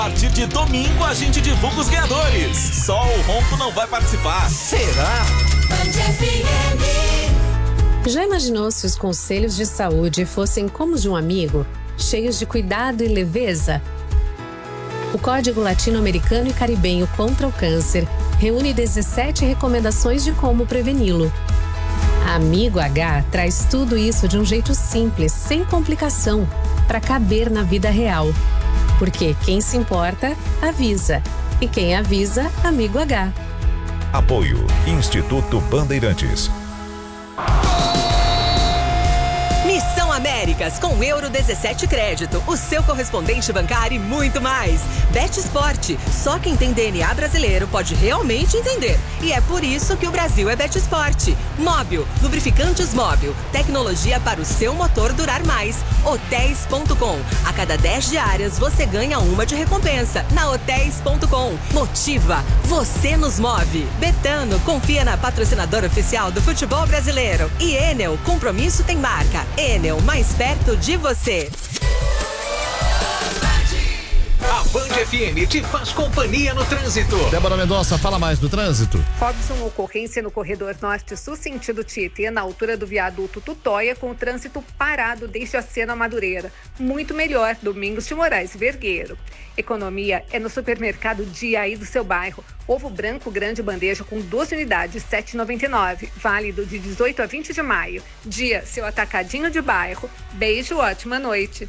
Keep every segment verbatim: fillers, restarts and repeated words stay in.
A partir de domingo a gente divulga os ganhadores. Só o Ronco não vai participar. Será? Já imaginou se os conselhos de saúde fossem como os de um amigo, cheios de cuidado e leveza? O Código Latino-Americano e Caribenho contra o Câncer reúne dezessete recomendações de como preveni-lo. Amigo H traz tudo isso de um jeito simples, sem complicação, para caber na vida real. Porque quem se importa, avisa. E quem avisa, Amigo H. Apoio Instituto Bandeirantes. Missão Américas com Euro dezessete Crédito, o seu correspondente bancário e muito mais. Bet Sport, só quem tem D N A brasileiro pode realmente entender. E é por isso que o Brasil é Bet Sport. Móbil, lubrificantes Móbil, tecnologia para o seu motor durar mais. Hotéis ponto com, a cada dez diárias você ganha uma de recompensa. Na Hotéis ponto com, motiva, você nos move. Betano, confia na patrocinadora oficial do futebol brasileiro. E Enel, compromisso tem marca. Enel, mais perto de você. A Band F M te faz companhia no trânsito. Débora Mendonça, fala mais do trânsito. Robson, ocorrência no corredor norte-sul sentido Tietê, na altura do viaduto Tutóia, com o trânsito parado desde a Sena Madureira. Muito melhor, Domingos de Moraes Vergueiro. Economia é no supermercado Dia aí do seu bairro. Ovo branco grande bandeja com doze unidades, sete reais e noventa e nove centavos. Válido de dezoito a vinte de maio. Dia, seu atacadinho de bairro. Beijo, ótima noite.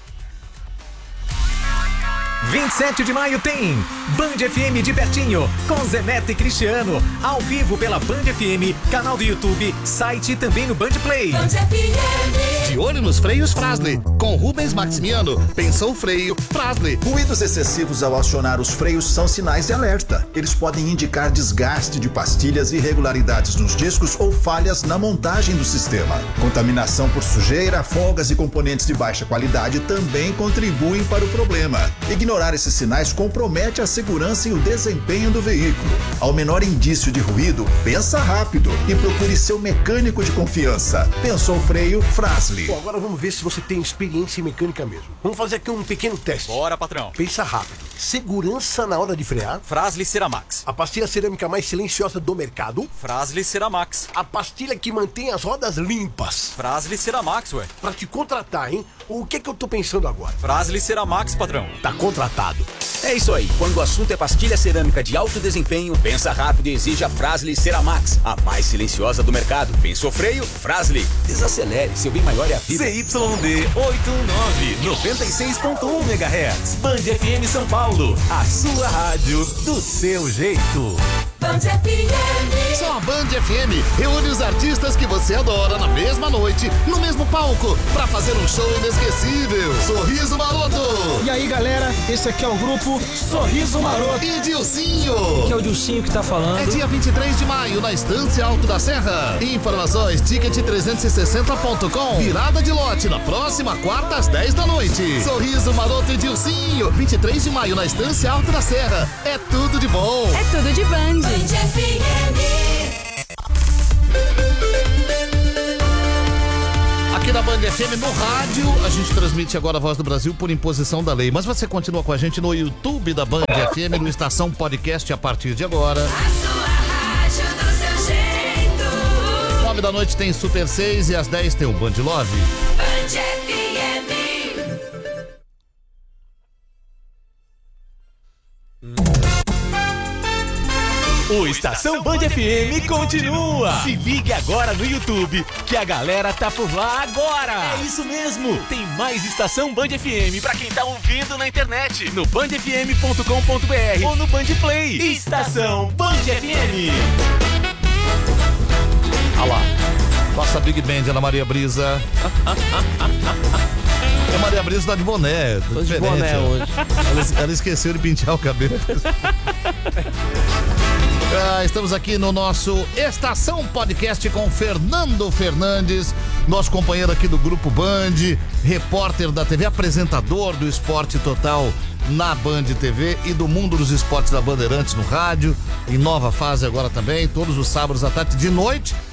vinte e sete de maio tem Band F M de pertinho, com Zé Neto e Cristiano, ao vivo pela Band F M, canal do YouTube, site e também no Band Play. Band F M. De olho nos freios Fras-le, com Rubens Maximiano. Pensou freio, Fras-le. Ruídos excessivos ao acionar os freios são sinais de alerta. Eles podem indicar desgaste de pastilhas, irregularidades nos discos ou falhas na montagem do sistema. Contaminação por sujeira, folgas e componentes de baixa qualidade também contribuem para o problema. Ignorar esses sinais compromete a segurança e o desempenho do veículo. Ao menor indício de ruído, pensa rápido e procure seu mecânico de confiança. Pensou freio, Fras-le. Bom, agora vamos ver se você tem experiência em mecânica mesmo. Vamos fazer aqui um pequeno teste. Bora, patrão. Pensa rápido. Segurança na hora de frear. Fras-le Ceramax. A pastilha cerâmica mais silenciosa do mercado. Fras-le Ceramax. A pastilha que mantém as rodas limpas. Fras-le Ceramax, ué. Pra te contratar, hein? O que é que eu tô pensando agora? Fras-le Ceramax, patrão. Tá contratado. É isso aí. Quando o assunto é pastilha cerâmica de alto desempenho, pensa rápido e exija a Fras-le Ceramax, a mais silenciosa do mercado. Pensou freio? Fras-le. Desacelere, seu bem maior é a vida. C Y D oito um nove, noventa e seis ponto um megahertz. Band F M São Paulo, a sua rádio do seu jeito. Band F M. Só a Band F M reúne os artistas que você adora na mesma noite, no mesmo palco, pra fazer um show inesquecível. Sorriso Maroto. E aí, galera, esse aqui é o grupo Sorriso Maroto. E Dilcinho. Que é o Dilcinho que tá falando. É dia vinte e três de maio, na Estância Alto da Serra. Informações, ticket trezentos e sessenta ponto com. Virada de lote na próxima quarta às dez da noite. Sorriso Maroto e Dilcinho. vinte e três de maio, na Estância Alto da Serra. É tudo de bom. É tudo de Band. Aqui na Band F M, no rádio, a gente transmite agora a Voz do Brasil por imposição da lei. Mas você continua com a gente no YouTube da Band F M, no Estação Podcast a partir de agora. A sua rádio do seu jeito. nove da noite tem Super seis e às dez tem o Band Love. Band F M. O Estação Band F M continua. Se ligue agora no YouTube, que a galera tá por lá agora. É isso mesmo. Tem mais Estação Band F M pra quem tá ouvindo na internet, no band f m ponto com ponto b r ou no Band Play. Estação Band F M. Olha lá, nossa Big Band, Ana Maria Brisa. A Maria Brisa tá de boné. Tô de boné hoje. Ela, ela esqueceu de pentear o cabelo. Ah, estamos aqui no nosso Estação Podcast com Fernando Fernandes, nosso companheiro aqui do Grupo Band, repórter da T V, apresentador do Esporte Total na Band T V e do Mundo dos Esportes da Bandeirantes no rádio, em nova fase agora também, todos os sábados à tarde de noite.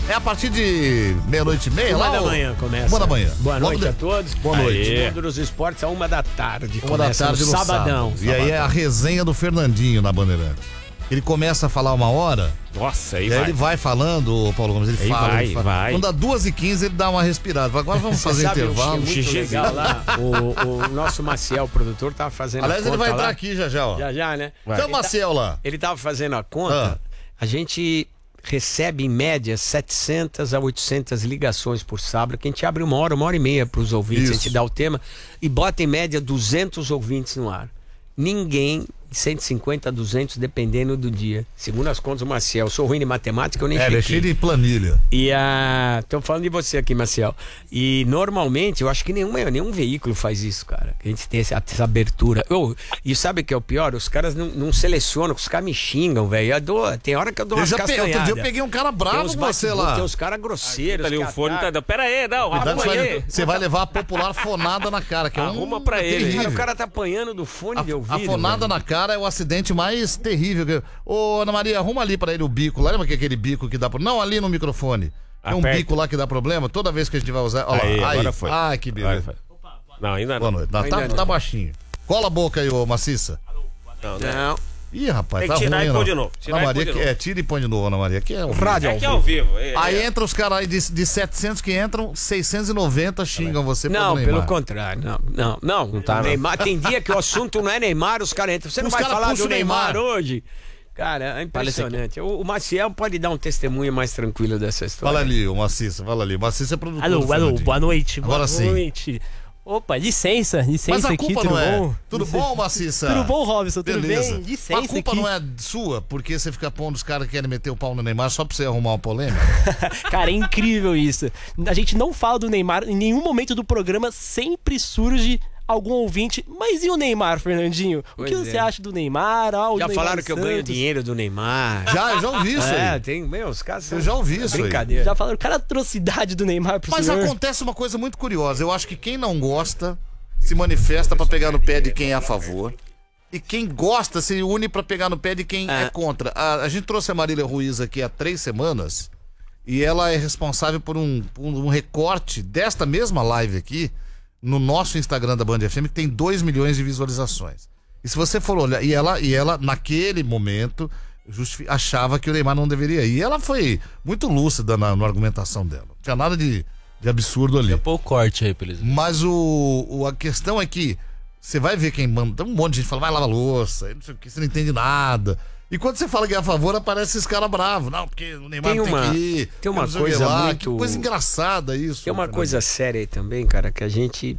É a partir de meia-noite e meia, Uma lá? da ou... manhã começa. Uma da manhã. Boa Logo noite de... a todos. Boa noite. Aí. Mundo dos Esportes a uma da tarde. Uma da tarde no sabadão. sábado. E aí é a resenha do Fernandinho na Bandeirantes. Ele começa a falar uma hora. Nossa, aí e vai. aí ele vai falando, Paulo Gomes, ele aí fala. Vai, ele fala. vai. Quando dá duas e quinze, ele dá uma respirada. Agora vamos Você fazer sabe intervalo. Um xixi legal lá. O, o nosso Maciel, produtor, tava fazendo Aliás, a conta ele vai lá. entrar aqui já já, ó. Já já, né? Então o Maciel lá. Ele tava fazendo a conta. Ah. A gente recebe em média setecentas a oitocentas ligações por sábado, que a gente abre uma hora, uma hora e meia para os ouvintes, Isso. a gente dá o tema e bota em média duzentos ouvintes no ar. Ninguém, cento e cinquenta a duzentos, dependendo do dia. Segundo as contas do Maciel, eu sou ruim de matemática, eu nem É, chequei. ele é cheio de planilha. E a... Tô falando de você aqui, Maciel. E normalmente, eu acho que nenhum, nenhum veículo faz isso, cara. A gente tem essa, essa abertura. Eu, e sabe o que é o pior? Os caras não, não selecionam, os caras me xingam, velho. Tem hora que eu dou umas castanhadas. Outro dia eu peguei um cara bravo com você lá. Tem uns caras grosseiros. Ali o fone tá... Pera aí, não. Você vai, você vai levar a popular fonada na cara, que é um... Arruma pra ele. Cara, o cara tá apanhando do fone a, de ouvido. A fonada velho. na cara é o acidente mais terrível. Que... Ô, Ana Maria, arruma ali pra ele o bico. Lembra que é aquele bico que dá pro... Não, ali no microfone. Tem um Aperta. bico lá que dá problema. Toda vez que a gente vai usar... Olha aí, lá. Aí, agora foi. Ah, que beleza. Não, ainda não. Boa noite. Não, tá, tá baixinho. Cola a boca aí, ô Maciça. Não, não. não. Ih, rapaz, tem tá que tirar ruim, e não. pôr de novo. Tirar Ana Maria, e pôr de que, novo. é, tira e põe de novo, Ana Maria. Aqui é o rádio. É que é ao vivo. É, aí é. entra os caras aí de, de setecentos que entram, seiscentos e noventa xingam você. Não, pelo contrário. Não, não, não. não tá, Neymar, tem dia que o assunto não é Neymar, os caras entram. Você não os vai falar do Neymar, Neymar hoje? Cara, é impressionante. O, o Maciel pode dar um testemunho mais tranquilo dessa história. Fala ali, o Maciça, fala ali. O Maciça é produtor. Alô, alô, boa noite. Agora boa sim. noite. Opa, licença, licença Mas a aqui, culpa tudo não é. bom? Tudo bom, Maciça? Tudo bom, Robson? Tudo Beleza. bem? Licença a culpa aqui. não é sua, porque você fica pondo os caras que querem meter o pau no Neymar só pra você arrumar uma polêmica? Cara, é incrível isso. A gente não fala do Neymar, em nenhum momento do programa sempre surge algum ouvinte. Mas e o Neymar, Fernandinho? Pois o que é. você acha do Neymar? Ah, o já Neymar falaram que eu Santos. ganho dinheiro do Neymar. Já, eu já ouvi isso é, aí. tem, meu, os caras Eu já ouvi isso brincadeira. aí. Já falaram cada atrocidade do Neymar pro Mas senhor. acontece uma coisa muito curiosa. Eu acho que quem não gosta se manifesta pra pegar no pé de quem é a favor. E quem gosta se une pra pegar no pé de quem Ah. é contra. A, a gente trouxe a Marília Ruiz aqui há três semanas e ela é responsável por um, um, um recorte desta mesma live aqui no nosso Instagram da Band F M, que tem dois milhões de visualizações. E se você for olhar, e ela, e ela naquele momento justifi- achava que o Neymar não deveria ir. E ela foi muito lúcida na, na argumentação dela. Não tinha nada de, de absurdo ali. Pô o corte aí, Pelizão. Mas o, o, a questão é que você vai ver quem manda. Tem um monte de gente que fala, vai lavar louça, não sei o que, você não entende nada. E quando você fala que é a favor, aparece esses caras bravos. Não, porque o Neymar Tem não tem uma- que ir. tem uma não sei o que coisa lá. muito- Que coisa engraçada isso. Tem uma Fernando. coisa séria aí também, cara, que a gente...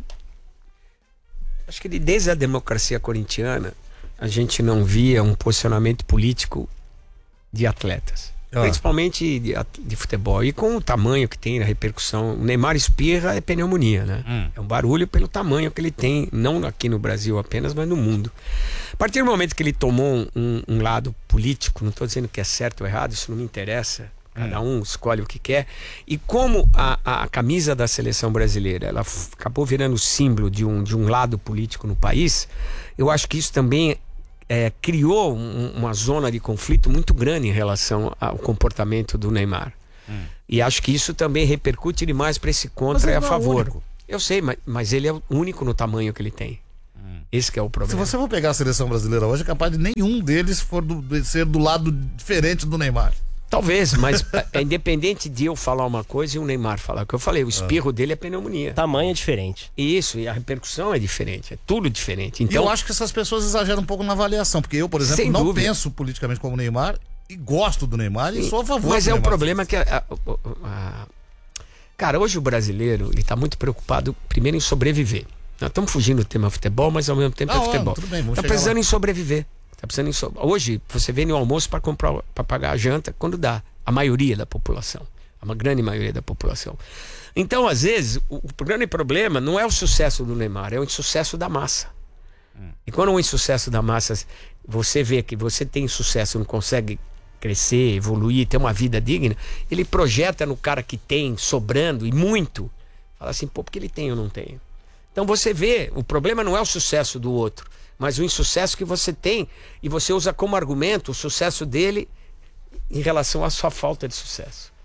Acho que desde a democracia corintiana, a gente não via um posicionamento político de atletas. Ah. Principalmente de, at- de futebol. E com o tamanho que tem, a repercussão. O Neymar espirra é pneumonia, né? Hum. É um barulho pelo tamanho que ele tem, não aqui no Brasil apenas, mas no mundo. A partir do momento que ele tomou um, um lado político, não estou dizendo que é certo ou errado, isso não me interessa. Cada um escolhe o que quer. E como a, a camisa da seleção brasileira ela f- acabou virando símbolo de um, de um lado político no país, eu acho que isso também é, criou um- uma zona de conflito muito grande em relação ao comportamento do Neymar. Hum. E acho que isso também repercute demais para esse Mas contra ele e a não é favor. único. Eu sei, mas, mas ele é o único no tamanho que ele tem. Esse que é o Se problema. você for pegar a seleção brasileira hoje, é capaz de nenhum deles for do, de ser do lado diferente do Neymar. Talvez, mas é independente de eu falar uma coisa e o Neymar falar. O que eu falei, o espirro dele é pneumonia. Tamanho é diferente. Isso, e a repercussão é diferente, é tudo diferente. E Então, eu acho que essas pessoas exageram um pouco na avaliação, porque eu, por exemplo, Sem não dúvida. penso politicamente como o Neymar e gosto do Neymar e sou a favor mas do é o Neymar. problema que a, a- a- a- cara, hoje o brasileiro ele tá muito preocupado primeiro em sobreviver. Nós estamos fugindo do tema futebol, mas ao mesmo tempo Não, é futebol. tudo bem, vamos Tá chegar precisando lá. em sobreviver. Tá precisando em so... Hoje você vem no almoço para comprar, para pagar a janta quando dá. A maioria da população, a grande maioria da população. Então, às vezes, o, o grande problema não é o sucesso do Neymar, é o insucesso da massa. E quando o insucesso da massa, você vê que você tem sucesso, não consegue crescer, evoluir, ter uma vida digna, ele projeta no cara que tem, sobrando, e muito, fala assim, pô, porque ele tem ou não tem? Então você vê, o problema não é o sucesso do outro, mas o insucesso que você tem, e você usa como argumento o sucesso dele em relação à sua falta de sucesso.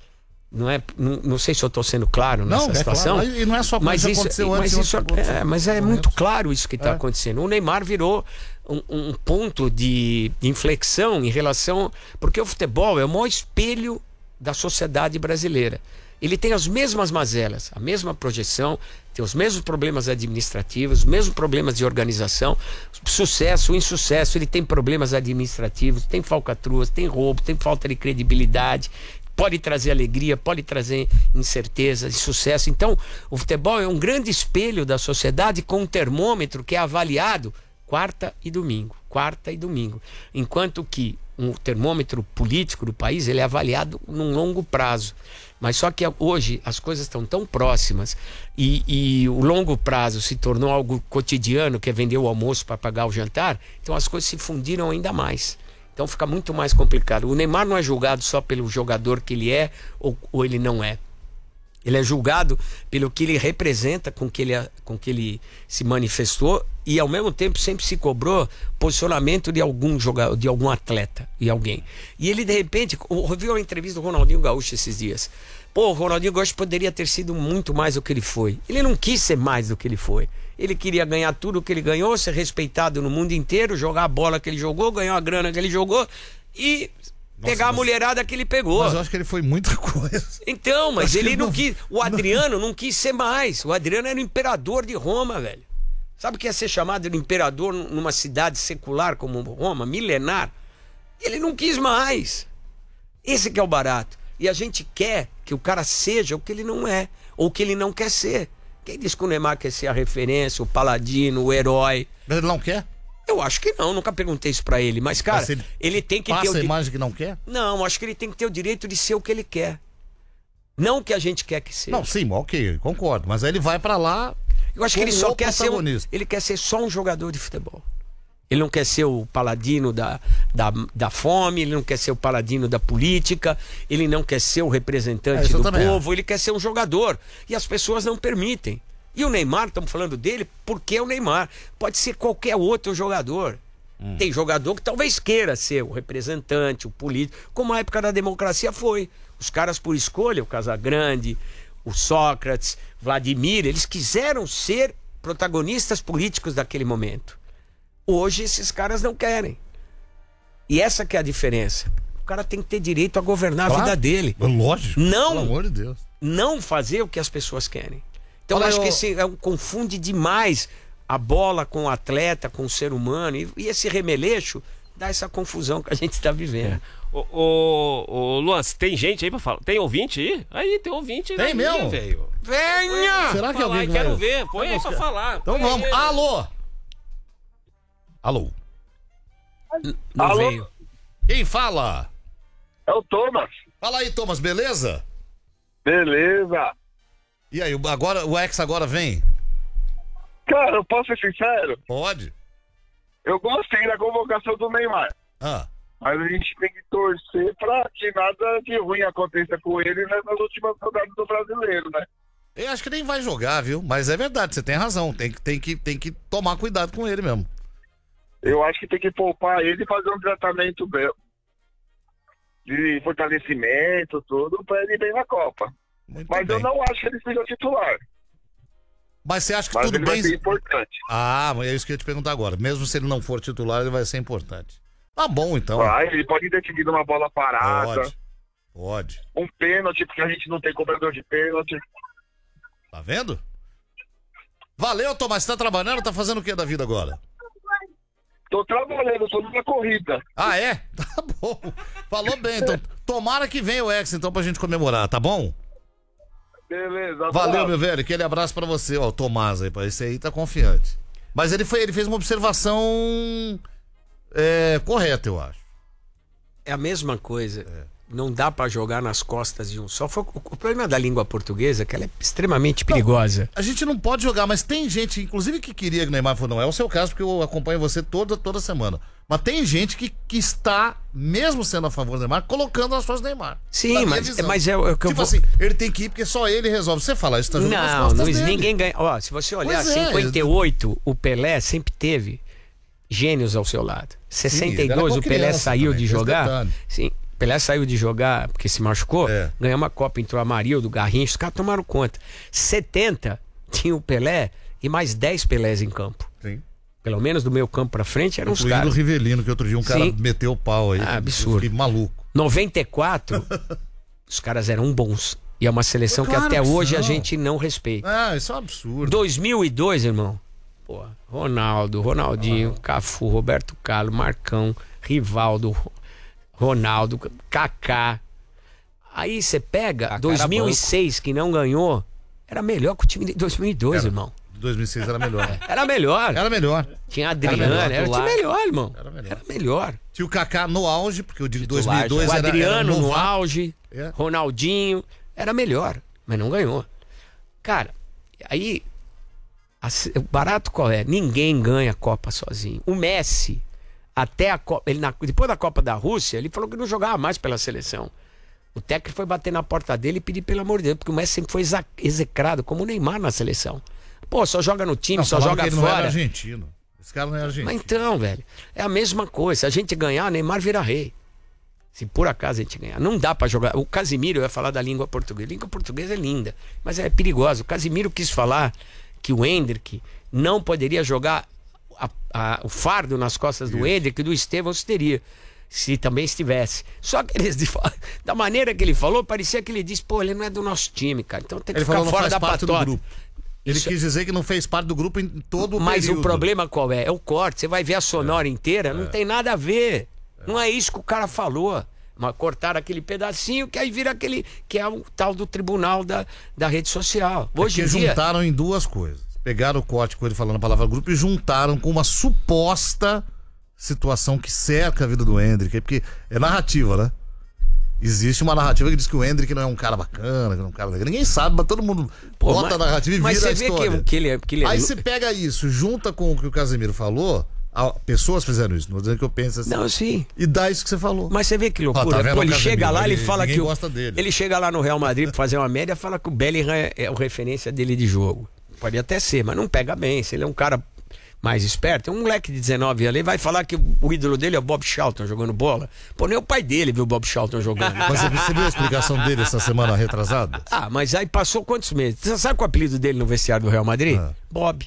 Não, é, não, não sei se eu estou sendo claro nessa não, é situação. Claro. E não é só mas isso isso aconteceu mas antes. Isso, é, mas é muito claro isso que está é. acontecendo. O Neymar virou um, um ponto de inflexão em relação... Porque o futebol é o maior espelho da sociedade brasileira. Ele tem as mesmas mazelas, a mesma projeção, tem os mesmos problemas administrativos, os mesmos problemas de organização, sucesso, insucesso, ele tem problemas administrativos, tem falcatruas, tem roubo, tem falta de credibilidade, pode trazer alegria, pode trazer incerteza, sucesso. Então, o futebol é um grande espelho da sociedade com um termômetro que é avaliado quarta e domingo, quarta e domingo, enquanto que um termômetro político do país ele é avaliado num longo prazo. Mas só que hoje as coisas estão tão próximas e, e o longo prazo se tornou algo cotidiano, que é vender o almoço para pagar o jantar, então as coisas se fundiram ainda mais. Então fica muito mais complicado. O Neymar não é julgado só pelo jogador que ele é ou, ou ele não é. Ele é julgado pelo que ele representa, com que ele, com que ele se manifestou e ao mesmo tempo sempre se cobrou posicionamento de algum jogador, de algum atleta e alguém. E ele de repente, eu vi uma entrevista do Ronaldinho Gaúcho esses dias. Pô, o Ronaldinho Gaúcho poderia ter sido muito mais do que ele foi. Ele não quis ser mais do que ele foi. Ele queria ganhar tudo o que ele ganhou, ser respeitado no mundo inteiro, jogar a bola que ele jogou, ganhar a grana que ele jogou e... Nossa, pegar mas... a mulherada que ele pegou. Mas eu acho que ele foi muita coisa. Então, mas ele, ele não... não quis. O Adriano não... não quis ser mais. O Adriano era o imperador de Roma, velho. Sabe o que é ser chamado de imperador numa cidade secular como Roma, milenar? Ele não quis mais. Esse que é o barato. E a gente quer que o cara seja o que ele não é, ou que ele não quer ser. Quem diz que o Neymar quer ser a referência, o paladino, o herói? Ele não quer? Eu acho que não, nunca perguntei isso pra ele. Mas, cara, mas ele, ele tem que passa ter o a imagem que não quer? Não, acho que ele tem que ter o direito de ser o que ele quer. Não o que a gente quer que seja. Não, sim, ok, concordo. Mas aí ele vai pra lá. Eu acho que ele só quer ser um, ele quer ser só um jogador de futebol. Ele não quer ser o paladino da, da, da fome, ele não quer ser o paladino da política, ele não quer ser o representante é, do povo, ele quer ser um jogador. E as pessoas não permitem. E o Neymar, estamos falando dele, porque é o Neymar. Pode ser qualquer outro jogador. Hum. Tem jogador que talvez queira ser o representante, o político, como a época da democracia foi. Os caras por escolha, o Casagrande, o Sócrates, Vladimir, eles quiseram ser protagonistas políticos daquele momento. Hoje esses caras não querem. E essa que é a diferença. O cara tem que ter direito a governar claro. a vida dele. Lógico, não, pelo amor de Deus. Não fazer o que as pessoas querem. Então eu acho que esse é um, confunde demais a bola com o atleta, com o ser humano. E, e esse remeleixo dá essa confusão que a gente está vivendo. É. Ô, ô, ô, Luan, tem gente aí pra falar? Tem ouvinte aí? Aí, tem ouvinte aí. Tem mesmo? Velho. Venha! Será que alguém Quero vai... ver, põe aí pra falar. Então vamos. Aí. Alô? Alô? Não Alô? veio. Quem fala? É o Thomas. Fala aí, Thomas, beleza? Beleza. E aí, agora, o ex agora vem? Cara, eu posso ser sincero? Pode. Eu gostei da convocação do Neymar. Ah. Mas a gente tem que torcer pra que nada de ruim aconteça com ele nessas últimas rodadas do Brasileiro, né? Eu acho que nem vai jogar, viu? Mas é verdade, você tem razão. Tem que, tem que, tem que tomar cuidado com ele mesmo. Eu acho que tem que poupar ele e fazer um tratamento de fortalecimento, tudo, pra ele ir bem na Copa. Muito Mas bem. eu não acho que ele seja titular. Mas você acha que Mas tudo ele bem... vai ser importante. Ah, mas é isso que eu ia te perguntar agora. Mesmo se ele não for titular, ele vai ser importante. Tá bom, então. Vai, ele pode decidir uma bola parada. Pode. Pode. Um pênalti, porque a gente não tem cobrador de pênalti. Tá vendo? Valeu, Tomás. Você tá trabalhando? Tá fazendo o que da vida agora? Tô trabalhando, tô numa corrida. Ah, é? Tá bom. Falou bem, então. Tomara que venha o ex, então, pra gente comemorar, tá bom? Beleza. Valeu, meu velho. Aquele abraço pra você, ó. O Tomás aí, esse aí tá confiante. Mas ele, foi, ele fez uma observação é, correta, eu acho. É a mesma coisa. É. Não dá pra jogar nas costas de um só. O problema da língua portuguesa é que ela é extremamente perigosa. Não, a gente não pode jogar, mas tem gente, inclusive, que queria que o Neymar fosse. Não é o seu caso, porque eu acompanho você toda, toda semana. Mas tem gente que, que está, mesmo sendo a favor do Neymar, colocando as coisas do Neymar. Sim, mas, mas é o que eu tipo vou... assim, ele tem que ir porque só ele resolve. Você fala, isso tá jogando nas Não, costas não, dele. ninguém ganha. Ó, se você olhar, Pois é, cinquenta e oito, o Pelé sempre teve gênios ao seu lado. sessenta e dois, Sim, o Pelé saiu também, de jogar. Sim. Pelé saiu de jogar porque se machucou, é. ganhou uma Copa, entrou Amarildo, Garrincha, os caras tomaram conta. setenta tinha o Pelé e mais dez Pelés em campo. Sim. Pelo menos do meio campo pra frente eram os caras. Incluindo o Rivelino, que outro dia um cara Sim. meteu o pau aí. Ah, absurdo. Eu fiquei maluco. noventa e quatro, os caras eram bons. E é uma seleção claro que até que hoje são. a gente não respeita. Ah, isso é um absurdo. dois mil e dois, irmão. Pô, Ronaldo, Ronaldinho, ah. Cafu, Roberto Carlos, Marcão, Rivaldo, Ronaldo, Kaká. Aí você pega Kaká dois mil e seis, que não ganhou, era melhor que o time de dois mil e dois, era. irmão. dois mil e seis era melhor. Era melhor. Era melhor. Tinha Adriano, era, melhor, era o time melhor, irmão. Era melhor. Era melhor. Tinha o Kaká no auge, porque o de dois mil e dois o era Adriano era no auge, é. Ronaldinho, era melhor, mas não ganhou. Cara, aí o barato qual é? Ninguém ganha a Copa sozinho. O Messi, até a Copa, ele na, depois da Copa da Rússia, ele falou que não jogava mais pela seleção. O técnico foi bater na porta dele e pedir pelo amor de Deus, porque o Messi sempre foi execrado como o Neymar na seleção. Pô, só joga no time, não, só joga que ele fora. Não era argentino. Esse cara não é argentino. Mas então, velho, é a mesma coisa. Se a gente ganhar, Neymar vira rei. Se por acaso a gente ganhar. Não dá pra jogar. O Casimiro ia falar da língua portuguesa. A língua portuguesa é linda, mas é perigosa. O Casimiro quis falar que o Hendrick não poderia jogar a, a, o fardo nas costas do Hendrick e do Estevão se teria. Se também estivesse. Só que eles, da maneira que ele falou, parecia que ele disse, pô, ele não é do nosso time, cara. Então tem que ele ficar falou, fora da patota. Do grupo. Ele Isso... quis dizer que não fez parte do grupo em todo o Mas período. o problema qual é? É o corte. Você vai ver a sonora é. inteira, não é. tem nada a ver. É. Não é isso que o cara falou. Mas cortaram aquele pedacinho que aí vira aquele que é o tal do tribunal da, da rede social. Hoje é em dia... juntaram em duas coisas. Pegaram o corte com ele falando a palavra grupo e juntaram com uma suposta situação que cerca a vida do Hendrick. Porque é narrativa, né? Existe uma narrativa que diz que o Hendrick não é um cara bacana, que não é um cara legal. Ninguém sabe, mas todo mundo Pô, bota mas, a narrativa e vira a história. Vê que, que ele é, que ele é... Aí você pega isso, junta com o que o Casemiro falou. Pessoas fizeram isso, não vou dizer que eu penso assim. Não, sim. E dá isso que você falou. Mas você vê que loucura. Ah, tá Pô, ele chega lá, ele, ele fala que. O, gosta dele. Ele chega lá no Real Madrid pra fazer uma média, fala que o Bellingham é, é a referência dele de jogo. Pode até ser, mas não pega bem. Se ele é um cara mais esperto, é um moleque de dezenove anos, ele vai falar que o ídolo dele é o Bob Charlton jogando bola. Pô, nem o pai dele viu o Bob Charlton jogando. Mas você viu a explicação dele essa semana retrasada? Ah, mas aí passou quantos meses? Você sabe qual é o apelido dele no vestiário do Real Madrid? Ah. Bob.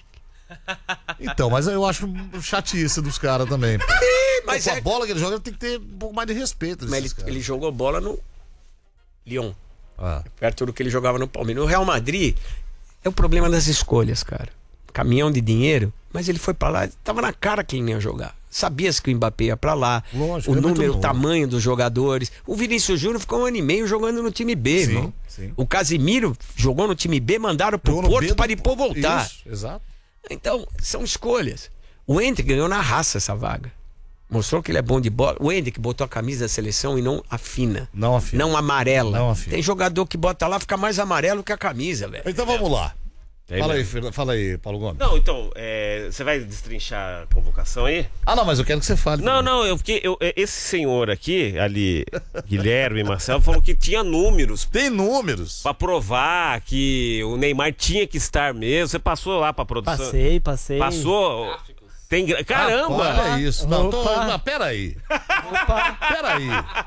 Então, mas eu acho chatice dos caras também. Mas Pô, é... a bola que ele joga tem que ter um pouco mais de respeito. Mas ele, ele jogou bola no Lyon. Ah. Perto do que ele jogava no Palmeiras. No Real Madrid é o problema das escolhas, cara. Caminhão de dinheiro, mas ele foi pra lá, tava na cara que ele não ia jogar. Sabia-se que o Mbappé ia pra lá. Lógico, o número, o tamanho dos jogadores. O Vinícius Júnior ficou um ano e meio jogando no time B, sim, irmão. Sim. O Casimiro jogou no time B, mandaram pro jogou Porto para depois voltar. Isso, exato. Então, são escolhas. O Hendrick ganhou na raça essa vaga. Mostrou que ele é bom de bola. O Hendrick botou a camisa da seleção e não afina. Não afina. Não amarela. Não afina. Tem jogador que bota lá, fica mais amarelo que a camisa, velho. Então vamos lá. Fala aí, fala aí, Paulo Gomes. Não, então, é, você vai destrinchar a convocação aí? Ah, não, mas eu quero que você fale. Não, não, eu, porque eu, esse senhor aqui, ali, Guilherme e Marcelo, falou que tinha números. Tem números? Pra provar que o Neymar tinha que estar mesmo. Você passou lá pra produção? Passei, passei. Passou? Tem... Caramba! Ah, olha isso. Não, tô... Não, peraí. Opa. Peraí.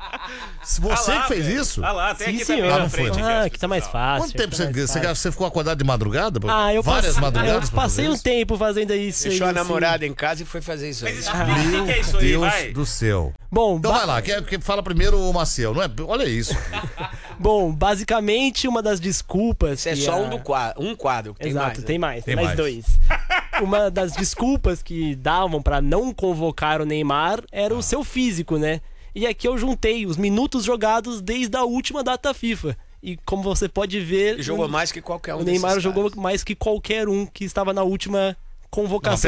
Se você ah lá, que fez velho. isso? Ah lá, tem Sim, aqui senhor. também Ah, na frente. Ah, aqui tá mais fácil. Quanto tempo tá você, você, você ficou acordado de madrugada? Ah, eu Várias passei, madrugadas? Eu passei um tempo fazendo isso. Deixou aí, a namorada assim. em casa e foi fazer isso aí. Mas explica ah, o que é isso aí, Deus vai. do céu. Bom, então ba... vai lá, que, que fala primeiro o Maciel, não é? Olha isso. Bom, basicamente uma das desculpas. Isso é só a... um, do quadro, um quadro. Tem Exato, mais, né? tem mais, tem mais, mais dois. Uma das desculpas que davam pra não convocar o Neymar era ah. o seu físico, né? E aqui eu juntei os minutos jogados desde a última data FIFA. E como você pode ver... Ele jogou mais que qualquer um. O Neymar jogou mais que qualquer um que estava na última convocação.